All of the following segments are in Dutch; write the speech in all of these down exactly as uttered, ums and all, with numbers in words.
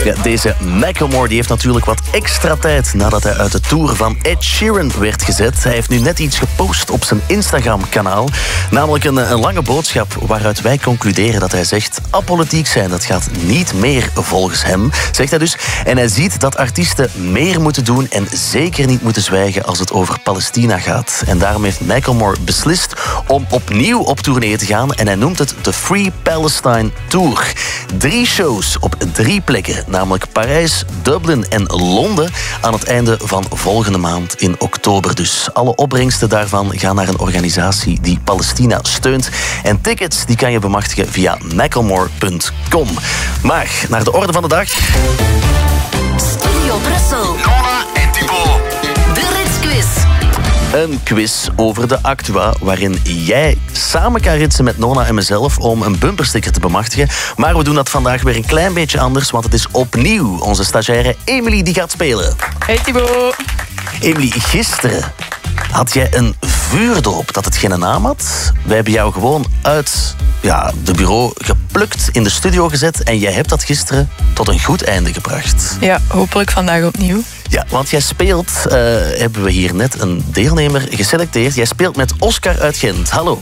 Ja, deze Macklemore die heeft natuurlijk wat extra tijd nadat hij uit de tour van Ed Sheeran werd gezet. Hij heeft nu net iets gepost op zijn Instagram-kanaal. Namelijk een, een lange boodschap waaruit wij concluderen dat hij zegt: apolitiek zijn, dat gaat niet meer volgens hem, zegt hij dus. En hij ziet dat artiesten meer moeten doen en zeker niet moeten zwijgen als het over Palestina gaat. En daarom heeft Macklemore beslist om opnieuw op tournee te gaan en hij noemt het de Free Palestine Tour. Drie shows op drie plekken, namelijk Parijs, Dublin en Londen aan het einde van volgende maand in oktober. Dus alle opbrengsten daarvan gaan naar een organisatie die Palestina steunt. En tickets die kan je bemachtigen via macklemore punt com. Maar naar de orde van de dag. Studio Brussel. Nona en Thibaut. De Ritsquiz. Een quiz over de Actua, waarin jij samen kan ritsen met Nona en mezelf om een bumpersticker te bemachtigen. Maar we doen dat vandaag weer een klein beetje anders, want het is opnieuw onze stagiaire Emily die gaat spelen. Hey Thibaut. Emily, gisteren had jij een vuurdoop dat het geen naam had. Wij hebben jou gewoon uit ja, de bureau geplukt, in de studio gezet en jij hebt dat gisteren tot een goed einde gebracht. Ja, hopelijk vandaag opnieuw. Ja, want jij speelt, uh, hebben we hier net een deelnemer geselecteerd. Jij speelt met Oscar uit Gent. Hallo.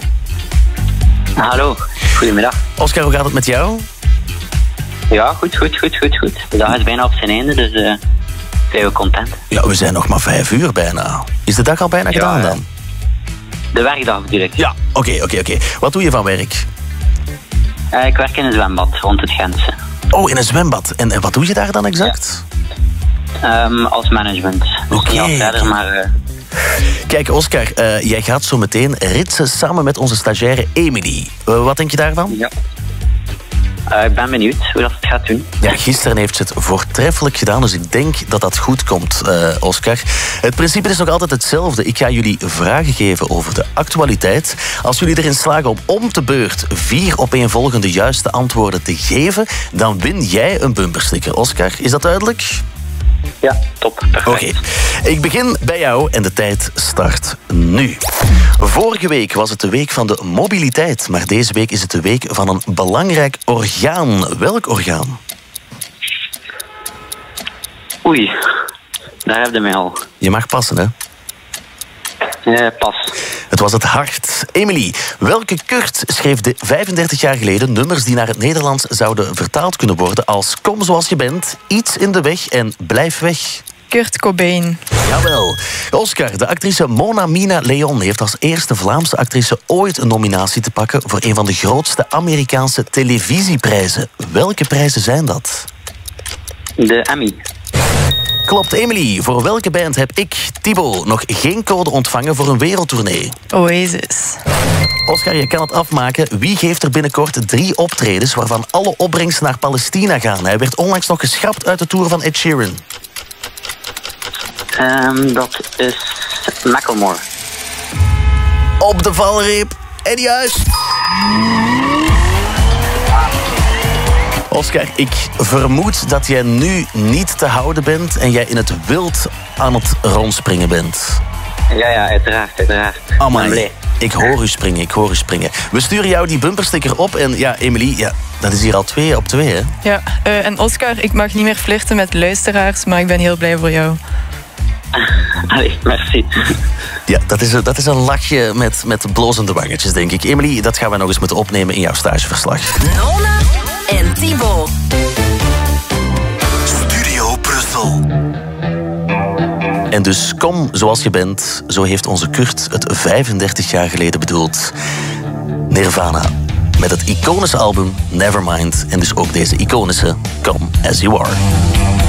Hallo, goedemiddag. Oscar, hoe gaat het met jou? Ja, goed, goed, goed, goed, goed. De dag is bijna op zijn einde, dus uh, zijn we content. Ja, we zijn nog maar vijf uur bijna. Is de dag al bijna Ja, gedaan ja. dan? De werkdag direct. Ja, oké, okay, oké, okay, oké. Okay. Wat doe je van werk? Uh, ik werk in een zwembad rond het Gentse. Oh, in een zwembad. En, en wat doe je daar dan exact? Ja. Um, als management. Dus Oké. niet als verder, maar... Uh, Kijk, Oscar, uh, jij gaat zo meteen ritsen samen met onze stagiaire Emily. Uh, wat denk je daarvan? ja. Uh, ik ben benieuwd hoe dat het gaat doen. Ja, gisteren heeft ze het voortreffelijk gedaan, dus ik denk dat dat goed komt, uh, Oscar. Het principe is nog altijd hetzelfde. Ik ga jullie vragen geven over de actualiteit. Als jullie erin slagen om om te beurt vier opeenvolgende juiste antwoorden te geven, dan win jij een bumpersticker. Oscar, is dat duidelijk? Ja, top. Perfect. Oké, okay. Ik begin bij jou en de tijd start nu. Vorige week was het de week van de mobiliteit, maar deze week is het de week van een belangrijk orgaan. Welk orgaan? Oei, daar heb je mij al. Je mag passen, hè? Uh, pas. Het was het hart. Emily, welke Kurt schreef de vijfendertig jaar geleden nummers die naar het Nederlands zouden vertaald kunnen worden als Kom zoals je bent, Iets in de weg en Blijf weg? Kurt Cobain. Jawel. Oscar, de actrice Mona Mina Leon heeft als eerste Vlaamse actrice ooit een nominatie te pakken voor een van de grootste Amerikaanse televisieprijzen. Welke prijzen zijn dat? De Emmy. Klopt, Emily. Voor welke band heb ik, Thibaut, nog geen code ontvangen voor een wereldtournee? Oasis. Oscar, je kan het afmaken. Wie geeft er binnenkort drie optredens waarvan alle opbrengsten naar Palestina gaan? Hij werd onlangs nog geschrapt uit de tour van Ed Sheeran. Um, dat is Macklemore. Op de valreep. En juist. Oscar, ik vermoed dat jij nu niet te houden bent en jij in het wild aan het rondspringen bent. Ja, ja, uiteraard, uiteraard. Amai, ik hoor u springen, ik hoor u springen. We sturen jou die bumpersticker op en ja, Emily, ja, dat is hier al twee op twee, hè? Ja, uh, en Oscar, ik mag niet meer flirten met luisteraars, maar ik ben heel blij voor jou. Allee, merci. Ja, dat is, dat is een lachje met, met blozende wangetjes, denk ik. Emily, dat gaan we nog eens moeten opnemen in jouw stageverslag. Nona en Thibaut. Studio Brussel. En dus kom zoals je bent, zo heeft onze Kurt het vijfendertig jaar geleden bedoeld. Nirvana, met het iconische album Nevermind en dus ook deze iconische Come As You Are.